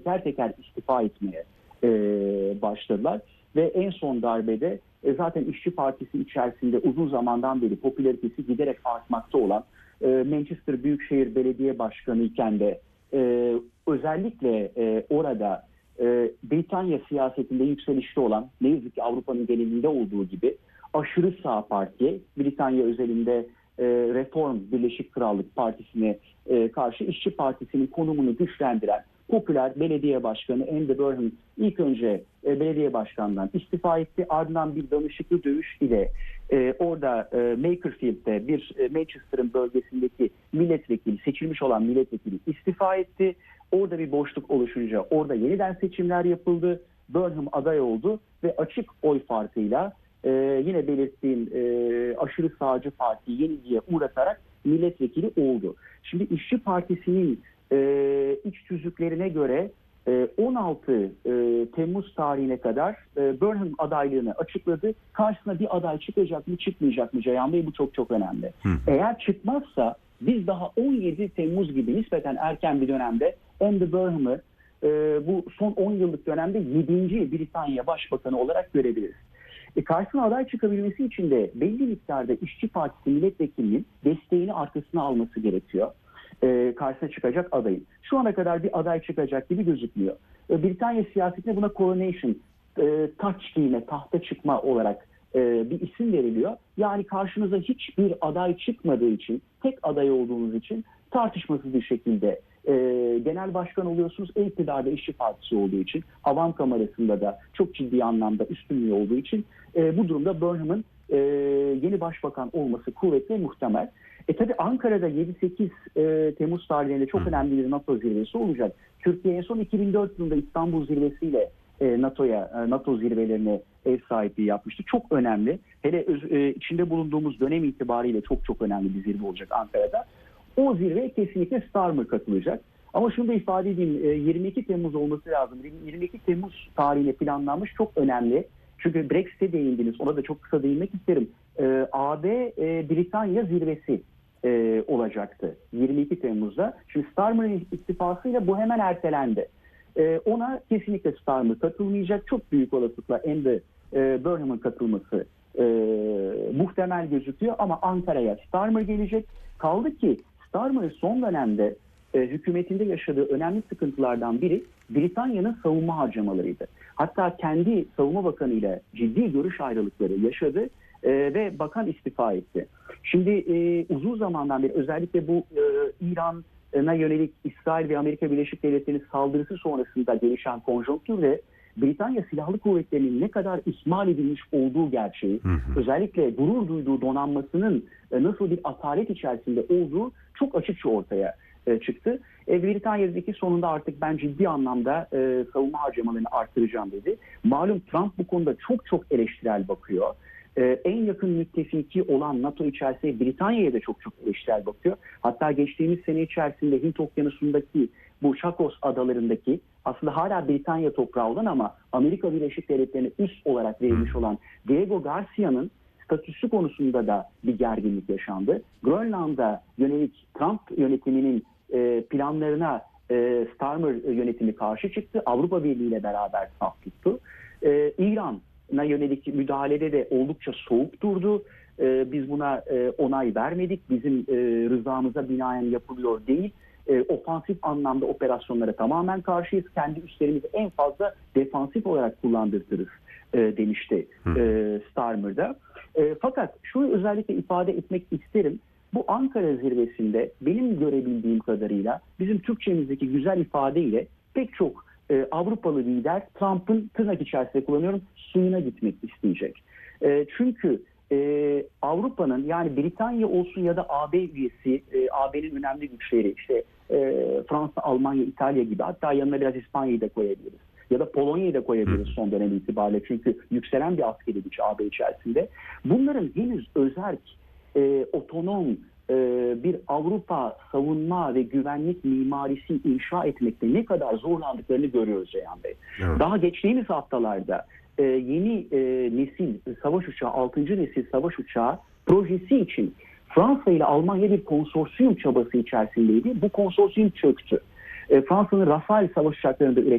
teker teker istifa etmeye başladılar. Ve en son darbede zaten İşçi Partisi içerisinde uzun zamandan beri popülaritesi giderek artmakta olan Manchester Büyükşehir Belediye Başkanı iken de özellikle orada Britanya siyasetinde yükselişte olan, ne yazık ki Avrupa'nın genelinde olduğu gibi aşırı sağ partiye, Britanya özelinde Reform Birleşik Krallık Partisi'ne karşı İşçi Partisi'nin konumunu güçlendiren popüler belediye başkanı Andy Burnham ilk önce belediye başkanından istifa etti. Ardından bir danışıklı dövüş ile orada Makerfield'de bir Manchester'ın bölgesindeki milletvekili, seçilmiş olan milletvekili istifa etti. Orada bir boşluk oluşunca orada yeniden seçimler yapıldı. Burnham aday oldu ve açık oy farkıyla yine belirttiğim aşırı sağcı partiyi yenilgiye uğratarak milletvekili oldu. Şimdi İşçi Partisi'nin iç tüzüklerine göre 16 Temmuz tarihine kadar Burnham adaylığını açıkladı. Karşısına bir aday çıkacak mı çıkmayacak mı Ceyhan Bey, bu çok çok önemli. Eğer çıkmazsa biz daha 17 Temmuz gibi nispeten erken bir dönemde Andy Burnham'ı bu son 10 yıllık dönemde 7. Britanya Başbakanı olarak görebiliriz. Karşısına aday çıkabilmesi için de belli miktarda İşçi Partisi milletvekilinin desteğini arkasına alması gerekiyor. Karşısına çıkacak adayın. Şu ana kadar bir aday çıkacak gibi gözükmüyor. Britanya siyasetinde buna coronation, taç giyme, tahta çıkma olarak bir isim veriliyor. Yani karşınıza hiçbir aday çıkmadığı için, tek aday olduğunuz için tartışmasız bir şekilde genel başkan oluyorsunuz. İktidarda İşçi Partisi olduğu için, Avam Kamerası'nda da çok ciddi anlamda üstünlüğü olduğu için bu durumda Burnham'ın yeni başbakan olması kuvvetli muhtemel. Tabii Ankara'da 7-8 Temmuz tarihinde çok önemli bir NATO zirvesi olacak. Türkiye en son 2004 yılında İstanbul zirvesiyle NATO zirvelerine ev sahipliği yapmıştı. Çok önemli. Hele içinde bulunduğumuz dönem itibariyle çok çok önemli bir zirve olacak Ankara'da. O zirveye kesinlikle Starmer katılacak. Ama şunu da ifade edeyim, 22 Temmuz olması lazım. 22 Temmuz tarihine planlanmış, çok önemli. Çünkü Brexit'e değindiniz, ona da çok kısa değinmek isterim. AB Britanya zirvesi olacaktı 22 Temmuz'da. Şimdi Starmer'ın istifasıyla bu hemen ertelendi. Ona kesinlikle Starmer katılmayacak. Çok büyük olasılıkla Andy Burnham'ın katılması muhtemel gözüküyor ama Ankara'ya Starmer gelecek. Kaldı ki Starmer'ın son dönemde hükümetinde yaşadığı önemli sıkıntılardan biri Britanya'nın savunma harcamalarıydı. Hatta kendi savunma bakanı ile ciddi görüş ayrılıkları yaşadı ve bakan istifa etti. Şimdi uzun zamandan beri özellikle bu İran'a yönelik İsrail ve Amerika Birleşik Devletleri'nin saldırısı sonrasında gelişen konjonktürde Britanya Silahlı Kuvvetleri'nin ne kadar ihmal edilmiş olduğu gerçeği, özellikle gurur duyduğu donanmasının nasıl bir atalet içerisinde olduğu çok açıkça ortaya çıktı. Britanya'daki sonunda artık ben ciddi anlamda savunma harcamalarını arttıracağım dedi. Malum Trump bu konuda çok çok eleştirel bakıyor. En yakın müttefiki olan NATO içerisinde Britanya'ya da çok çok eleştirel bakıyor. Hatta geçtiğimiz sene içerisinde Hint Okyanusu'ndaki bu Chagos adalarındaki aslında hala Britanya toprağı olan ama Amerika Birleşik Devletleri'ne üst olarak verilmiş olan Diego Garcia'nın statüsü konusunda da bir gerginlik yaşandı. Grönland'a yönelik Trump yönetiminin planlarına Starmer yönetimi karşı çıktı. Avrupa Birliği ile beraber saf tuttu. İran'a yönelik müdahalede de oldukça soğuk durdu. Biz buna onay vermedik. Bizim rızamıza binaen yapılıyor değil. Ofansif anlamda operasyonlara tamamen karşıyız. Kendi üslerimizi en fazla defansif olarak kullandırırız demişti Starmer'da. Fakat şunu özellikle ifade etmek isterim. Bu Ankara zirvesinde benim görebildiğim kadarıyla bizim Türkçemizdeki güzel ifadeyle pek çok Avrupalı lider Trump'ın tırnak içerisinde kullanıyorum suyuna gitmek isteyecek. Çünkü Avrupa'nın yani Britanya olsun ya da AB üyesi, AB'nin önemli güçleri işte Fransa, Almanya, İtalya gibi hatta yanına biraz İspanya'yı da koyabiliriz. Ya da Polonya'yı da koyabiliriz son dönem itibariyle. Çünkü yükselen bir askeri güç AB içerisinde. Bunların henüz özerk, otonom bir Avrupa savunma ve güvenlik mimarisi inşa etmekte ne kadar zorlandıklarını görüyoruz Ceyhan Bey. Evet. Daha geçtiğimiz haftalarda yeni nesil savaş uçağı, 6. nesil savaş uçağı projesi için Fransa ile Almanya bir konsorsiyum çabası içerisindeydi. Bu konsorsiyum çöktü. Fransa'nın Rafale savaş uçaklarını da